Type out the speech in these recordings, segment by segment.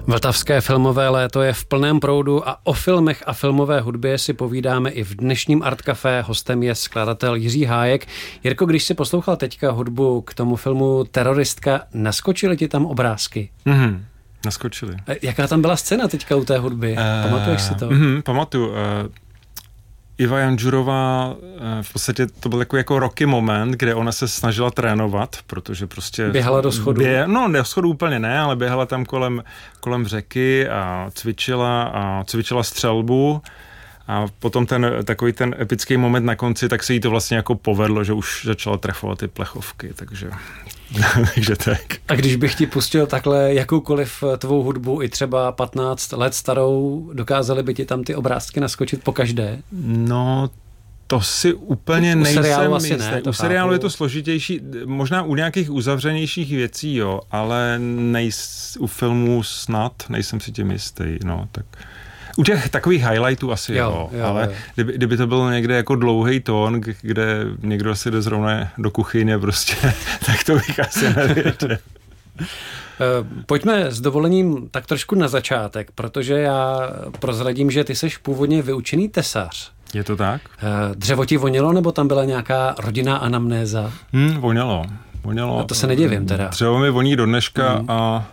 Vltavské filmové léto je v plném proudu a o filmech a filmové hudbě si povídáme i v dnešním Art Café. Hostem je skladatel Jiří Hájek. Jirko, když si poslouchal teďka hudbu k tomu filmu Teroristka, naskočily ti tam obrázky? Naskočili. Jaká tam byla scéna teďka u té hudby? Pamatuješ si to? Pamatuju. Iva Janžurová, v podstatě to byl jako roky moment, kde ona se snažila trénovat, protože prostě... Běhala do schodu. Do schodu úplně ne, ale běhala tam kolem řeky a cvičila střelbu. A potom takový ten epický moment na konci, tak se jí to vlastně jako povedlo, že už začala trefovat ty plechovky, takže tak. A když bych ti pustil takhle jakoukoliv tvou hudbu, i třeba 15 let starou, dokázaly by ti tam ty obrázky naskočit pokaždé? No, to si úplně nejsem jistý. U seriálu je to složitější, možná u nějakých uzavřenějších věcí, jo, ale u filmů snad nejsem si tím jistý, no, tak... U těch takových highlightů asi jo, ale kdyby to bylo někde jako dlouhý tón, kde někdo si jde zrovna do kuchyně prostě, tak to bych asi nevěděl. Pojďme s dovolením tak trošku na začátek, protože já prozradím, že ty seš původně vyučený tesař. Je to tak? Dřevo ti vonilo, nebo tam byla nějaká rodinná anamnéza? Vonělo. A to se nedivím teda. Dřevo mi voní do dneška a...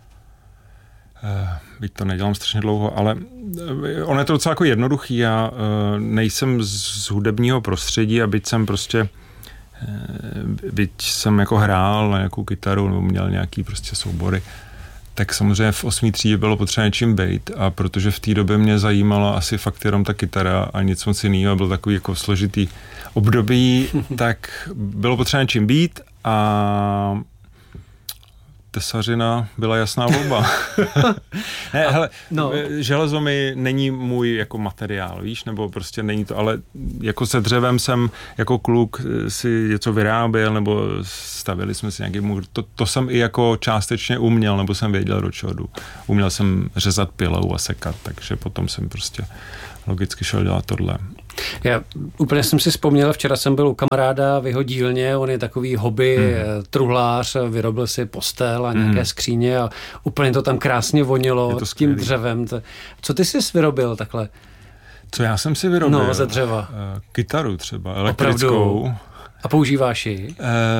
byť to nedělám strašně dlouho, ale ono je to docela jako jednoduchý. Já nejsem z hudebního prostředí a byť jsem jako hrál na nějakou kytaru nebo měl nějaký prostě soubory, tak samozřejmě v 8. třídě bylo potřeba něčím bejt a protože v té době mě zajímala asi fakt jenom ta kytara a nic moc jiného, byl takový jako složitý období, tak bylo potřeba něčím být a tesařina byla jasná volba. Železo mi není můj jako materiál, víš, nebo prostě není to, ale jako se dřevem jsem jako kluk si něco vyráběl, nebo stavili jsme si nějaký můr. To jsem i jako částečně uměl, nebo jsem věděl, do čeho jdu. Uměl jsem řezat pilou a sekat, takže potom jsem prostě logicky šel dělat tohle. Já úplně jsem si vzpomněl, včera jsem byl u kamaráda v jeho dílně, on je takový hobby truhlář, vyrobil si postel a nějaké skříně a úplně to tam krásně vonilo s tím dřevem. Co ty jsi vyrobil takhle? Co já jsem si vyrobil? No, ze dřeva. Kytaru třeba, elektrickou. Opravdu? A používáš ji?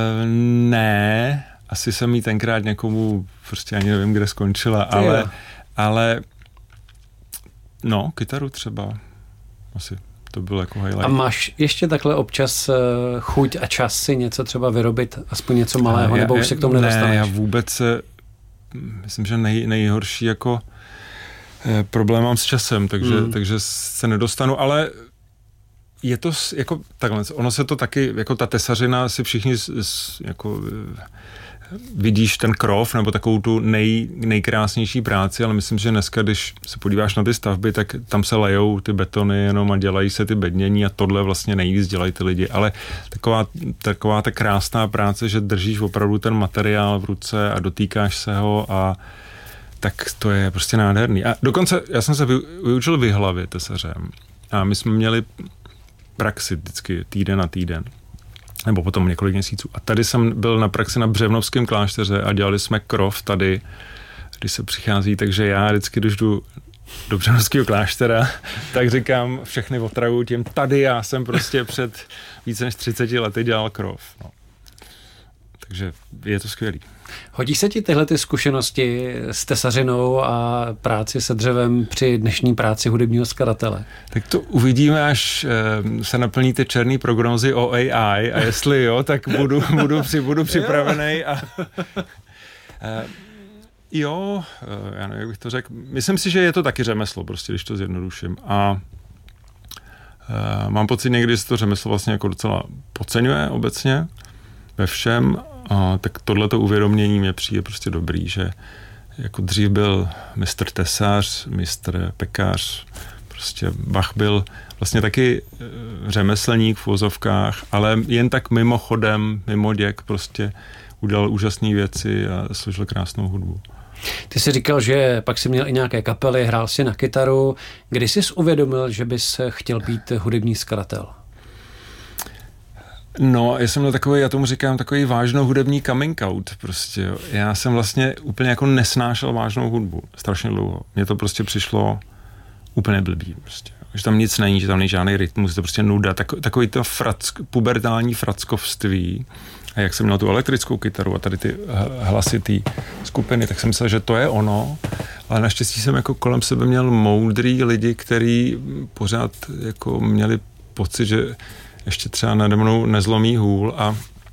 Ne, asi jsem jí tenkrát někomu, prostě ani nevím, kde skončila, ale no, kytaru třeba asi. To bylo jako highlight. A máš ještě takhle občas chuť a čas si něco třeba vyrobit, aspoň něco malého, nebo už se k tomu nedostaneš? Ne, já vůbec myslím, že nejhorší jako problém mám s časem, takže se nedostanu, ale je to jako takhle, ono se to taky, jako ta tesařina si všichni jako vidíš ten krov nebo takovou tu nejkrásnější práci, ale myslím, že dneska, když se podíváš na ty stavby, tak tam se lejou ty betony jenom a dělají se ty bednění a tohle vlastně nejvíc dělají ty lidi, ale taková ta krásná práce, že držíš opravdu ten materiál v ruce a dotýkáš se ho a tak to je prostě nádherný. A dokonce já jsem se vyučil v Jihlavě tesařem a my jsme měli praxi vždycky týden na týden. Nebo potom několik měsíců. A tady jsem byl na praxi na Břevnovském klášteře a dělali jsme krov tady, když se přichází, takže já vždycky, když jdu do Břevnovského kláštera, tak říkám všechny otravu tím, tady já jsem prostě před více než 30 lety dělal krov. No. Takže je to skvělý. Hodí se ti tyhle ty zkušenosti s tesařinou a práci se dřevem při dnešní práci hudebního skladatele? Tak to uvidíme, až se naplní ty černý prognózy o AI a jestli jo, tak budu připravený a jo, já nevím, jak bych to řekl. Myslím si, že je to taky řemeslo, prostě, když to zjednoduším. A mám pocit někdy, že to řemeslo vlastně jako docela podceňuje obecně ve všem. A tak tohleto uvědomění mě přijde prostě dobrý, že jako dřív byl mistr tesař, mistr pekař, prostě Bach byl vlastně taky řemeslník v uvozovkách, ale jen tak mimochodem, mimo děk prostě udělal úžasné věci a složil krásnou hudbu. Ty jsi říkal, že pak jsi měl i nějaké kapely, hrál si na kytaru. Kdy jsi uvědomil, že bys chtěl být hudební skladatel? No, já jsem měl takový, já tomu říkám, takový vážnou hudební coming out prostě, jo. Já jsem vlastně úplně jako nesnášel vážnou hudbu, strašně dlouho. Mně to prostě přišlo úplně blbý prostě. Že tam nic není, že tam není žádný rytmus, to prostě nuda, takový to pubertální frackovství. A jak jsem měl tu elektrickou kytaru a tady ty hlasitý skupiny, tak jsem myslel, že to je ono, ale naštěstí jsem jako kolem sebe měl moudrý lidi, kteří pořád jako měli pocit, že ještě třeba nade mnou nezlomí hůl a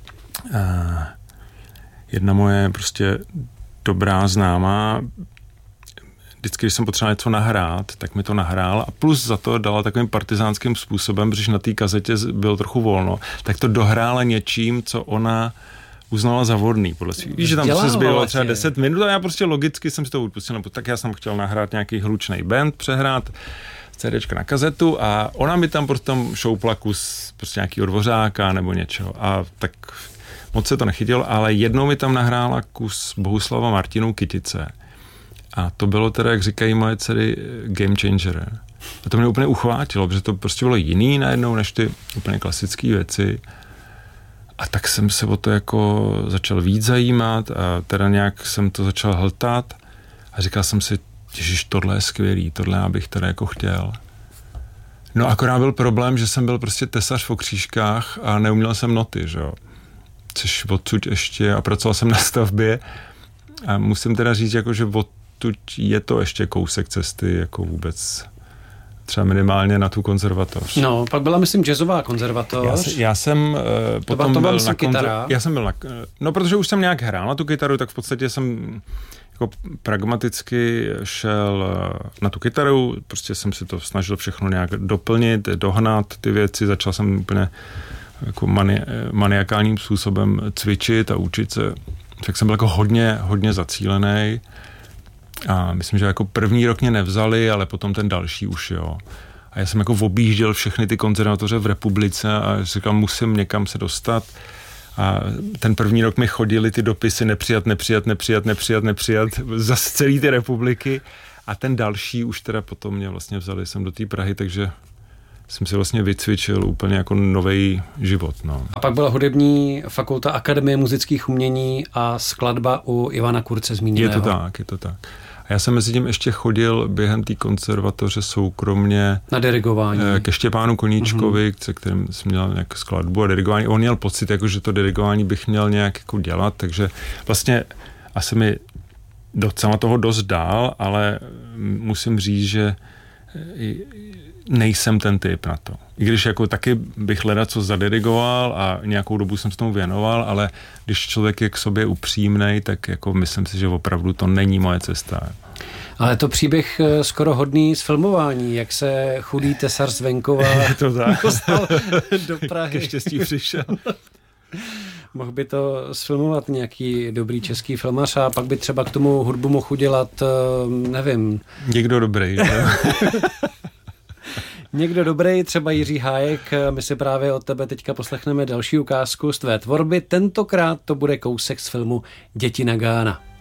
jedna moje prostě dobrá známá, vždycky, když jsem potřeboval něco nahrát, tak mi to nahrála a plus za to dala takovým partizánským způsobem, protože na té kazetě bylo trochu volno, tak to dohrála něčím, co ona uznala za vhodný. Podle svých. Víš, že tam se zbylo třeba 10 minut a já prostě logicky jsem si to upustil, tak já jsem chtěl nahrát nějaký hlučnej band, přehrát CDčka na kazetu a ona mi tam prostě šoupla kus prostě nějakýho Dvořáka nebo něčeho a tak moc se to nechytilo, ale jednou mi tam nahrála kus Bohuslava Martinů Kytice. A to bylo teda, jak říkají moje dcery, game changer. A to mě úplně uchvátilo, protože to prostě bylo jiný najednou, než ty úplně klasické věci. A tak jsem se o to jako začal víc zajímat a teda nějak jsem to začal hltat a říkal jsem si, ježiš, tohle je skvělý, tohle já bych teda jako chtěl. No akorát byl problém, že jsem byl prostě tesař v okřížkách a neuměl jsem noty, že jo. Což odsud ještě, a pracoval jsem na stavbě a musím teda říct, jako, že odtud je to ještě kousek cesty, jako vůbec třeba minimálně na tu konzervatoř. No, pak byla, myslím, jazzová konzervatoř. Já jsem potom to byl na kytara. Já jsem byl no, protože už jsem nějak hrál na tu kytaru, tak v podstatě jsem jako pragmaticky šel na tu kytaru, prostě jsem si to snažil všechno nějak doplnit, dohnat ty věci, začal jsem úplně jako maniakálním způsobem cvičit a učit se. Tak jsem byl jako hodně zacílený. A myslím, že jako první rok mě nevzali, ale potom ten další už, jo. A já jsem jako objížděl všechny ty konzervatoře v republice a říkal, musím někam se dostat. A ten první rok mi chodily ty dopisy nepřijat za celý ty republiky. A ten další už teda potom mě vlastně vzali sem do té Prahy, takže jsem si vlastně vycvičil úplně jako novej život. No. A pak byla hudební fakulta Akademie muzických umění a skladba u Ivana Kurce zmíněného. Je to tak. A já jsem mezi tím ještě chodil během té konzervatoře soukromně na dirigování. Ke Štěpánu Koníčkovi, se kterým jsem měl nějakou skladbu a dirigování. On měl pocit, jako, že to dirigování bych měl nějak jako dělat, takže vlastně asi mi docela toho dost dál, ale musím říct, že nejsem ten typ na to. I když jako taky bych co zadirigoval a nějakou dobu jsem se tomu věnoval, ale když člověk je k sobě upřímnej, tak jako myslím si, že opravdu to není moje cesta. Ale to příběh skoro hodný z filmování, jak se chudý tesař z venkova dostal do Prahy. Ke štěstí přišel. Mohl by to sfilmovat nějaký dobrý český filmař a pak by třeba k tomu hudbu mohl udělat, nevím. Někdo dobrý. Někdo dobrý, třeba Jiří Hájek. My si právě od tebe teďka poslechneme další ukázku z tvé tvorby. Tentokrát to bude kousek z filmu Děti na Gána.